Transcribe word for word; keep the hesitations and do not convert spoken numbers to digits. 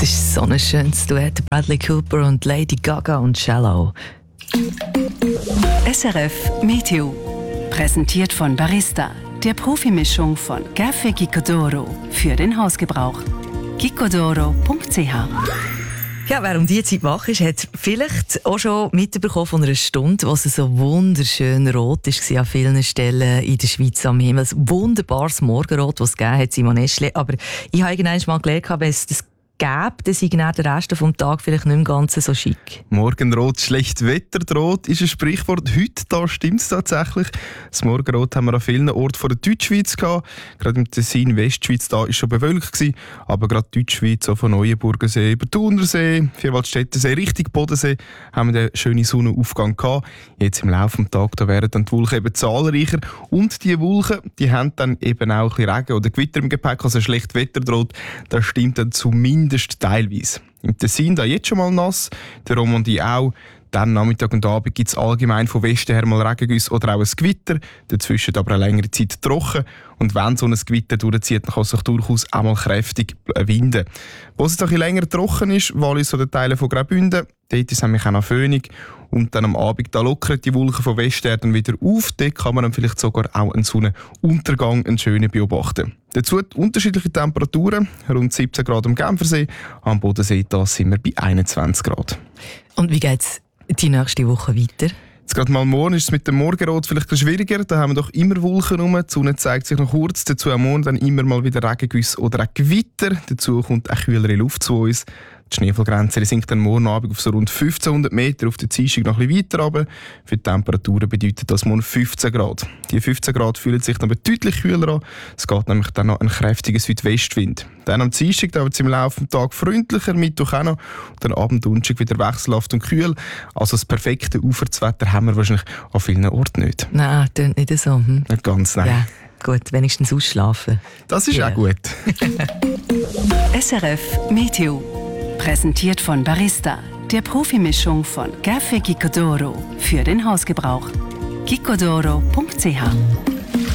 Das ist so ein schönes Duett. Bradley Cooper und Lady Gaga und Shallow. S R F Meteo. Präsentiert von Barista, der Profimischung von Café Gicodoro für den Hausgebrauch. gicodoro punkt c h. Ja, wer um diese Zeit wach ist, hat vielleicht auch schon mitbekommen von einer Stunde, wo es so wunderschön rot war an vielen Stellen in der Schweiz am Himmel. Ein wunderbares Morgenrot, das es gegeben hat, Simon Eschle. Aber ich habe irgendwann mal gelernt, wenn es das gäbe, dann sei der Rest des Tages vielleicht nicht mehr ganz so schick. Morgenrot, schlecht Wetter droht, ist ein Sprichwort. Heute da stimmt es tatsächlich. Das Morgenrot haben wir an vielen Orten von der Deutschschweiz gehabt. Gerade im Tessin, Westschweiz, da war schon bewölkt gewesen. Aber gerade die Deutschschweiz, so von Neuenburgensee über Thunersee, Vierwaldstättensee, Richtung Bodensee, haben wir einen schönen Sonnenaufgang gehabt. Jetzt im Laufe des Tages da werden dann die Wolken eben zahlreicher. Und die Wolken, die haben dann eben auch ein bisschen Regen oder Gewitter im Gepäck, also schlecht Wetter droht. Das stimmt dann zumindest teilweise. Im Tessin da jetzt schon mal nass, der Romandie auch. Dann Nachmittag und Abend gibt es allgemein von Westen her mal Regengüsse oder auch ein Gewitter. Dazwischen aber eine längere Zeit trocken. Und wenn so ein Gewitter durchzieht, dann kann es sich durchaus auch mal kräftig winden. Wo es jetzt ein bisschen länger trocken ist, Wallis oder Teile von Graubünden, dort ist es nämlich auch noch föhnig. Und dann am Abend da lockern die Wolken von Westen her dann wieder auf. Dort kann man dann vielleicht sogar auch einen Sonnenuntergang, einen schönen, beobachten. Dazu unterschiedliche Temperaturen, rund siebzehn Grad am Genfersee, am Bodensee da sind wir bei einundzwanzig Grad. Und wie geht es die nächste Woche weiter? Jetzt gerade mal morgen ist es mit dem Morgenrot vielleicht etwas schwieriger. Da haben wir doch immer Wolken rum. Die Sonne zeigt sich noch kurz. Dazu am Morgen dann immer mal wieder Regengüsse oder auch Gewitter. Dazu kommt auch kühlere Luft zu uns. Die Schneefallgrenze sinkt dann morgen Abend auf so rund fünfzehnhundert Meter, auf der Dienstag noch ein bisschen weiter runter. Für die Temperaturen bedeutet das morgen fünfzehn Grad. Die fünfzehn Grad fühlen sich dann aber deutlich kühler an. Es geht nämlich dann noch ein kräftiger Südwestwind. Dann am Dienstag wird es im Laufe des Tages freundlicher, Mittwoch auch noch. Und dann Abend und Sonntag wieder wechselhaft und kühl. Also das perfekte Aufwärtswetter haben wir wahrscheinlich an vielen Orten nicht. Nein, das nicht so. Hm? Nicht ganz, nein. Ja, gut, wenigstens ausschlafen. Das ist ja. auch gut. S R F Meteo. Präsentiert von Barista, der Profimischung von Café Gicodoro für den Hausgebrauch. gicodoro punkt c h.